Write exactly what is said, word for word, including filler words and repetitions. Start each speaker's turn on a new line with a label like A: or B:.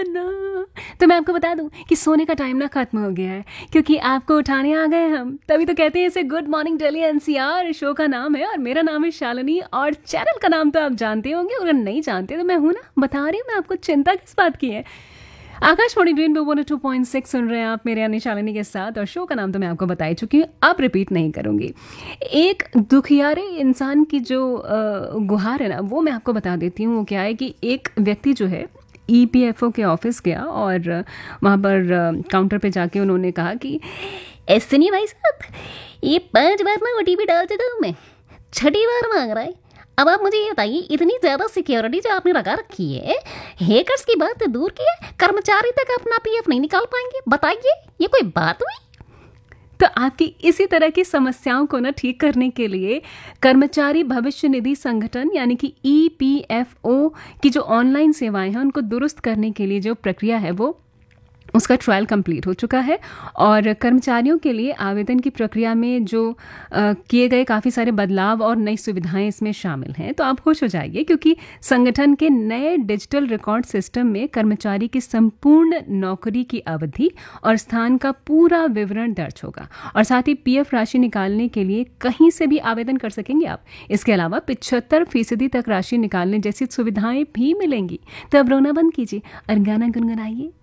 A: ना। तो मैं आपको बता दूं कि सोने का टाइम ना खत्म हो गया है, क्योंकि आपको उठाने आ गए हम। तभी तो कहते हैं इसे good morning Delhi NCR. Show का नाम है और मेरा नाम है शालिनी, और चैनल का नाम तो आप जानते होंगे, अगर नहीं जानते तो मैं हूं ना, बता रही हूँ मैं आपको, चिंता किस बात की है। Akashvani rainbow one two point six सुन रहे हैं आप मेरे यानी शालिनी के साथ, और शो का नाम तो मैं आपको बता ही चुकी हूँ, अब रिपीट नहीं करूंगी। एक दुखियारे इंसान की जो अ, गुहार है ना, वो मैं आपको बता देती हूँ। वो क्या है कि एक व्यक्ति जो है ईपीएफओ के ऑफिस गया, और वहाँ पर अ, काउंटर पे जाके उन्होंने कहा कि ऐसे नहीं भाई साहब, ये पांच बार ना ओटीपी डाल चुका हूँ मैं, छठी बार मांग रहा है। अब आप मुझे ये बताइए, इतनी ज्यादा सिक्योरिटी जो आपने लगा रखी है, हैकर्स की बात तो दूर की है, कर्मचारी तक अपना पीएफ नहीं निकाल पाएंगे। बताइए, ये कोई बात हुई? तो आपकी इसी तरह की समस्याओं को ना ठीक करने के लिए कर्मचारी भविष्य निधि संगठन यानी कि ईपीएफओ की जो ऑनलाइन सेवाएं हैं, उनको दुरुस्त करने के लिए जो प्रक्रिया है, वो उसका ट्रायल कंप्लीट हो चुका है। और कर्मचारियों के लिए आवेदन की प्रक्रिया में जो अ, किए गए काफ़ी सारे बदलाव और नई सुविधाएं इसमें शामिल हैं। तो आप खुश हो जाइए, क्योंकि संगठन के नए डिजिटल रिकॉर्ड सिस्टम में कर्मचारी की संपूर्ण नौकरी की अवधि और स्थान का पूरा विवरण दर्ज होगा, और साथ ही पीएफ राशि निकालने के लिए कहीं से भी आवेदन कर सकेंगे आप। इसके अलावा पिछहत्तर फीसदी तक राशि निकालने जैसी सुविधाएं भी मिलेंगी। तो अब रोना बंद कीजिए और गाना गुनगुनाइए।